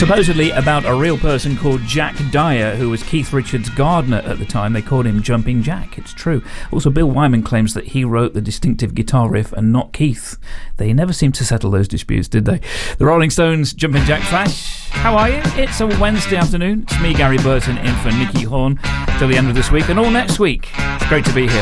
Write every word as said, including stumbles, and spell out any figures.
Supposedly about a real person called Jack Dyer, who was Keith Richards' gardener at the time. They called him Jumping Jack. It's true. Also, Bill Wyman claims that he wrote the distinctive guitar riff and not Keith. They never seemed to settle those disputes, did they? The Rolling Stones, Jumping Jack Flash. How are you? It's a Wednesday afternoon. It's me, Gary Burton, in for Nicky Horn till the end of this week and all next week. It's great to be here.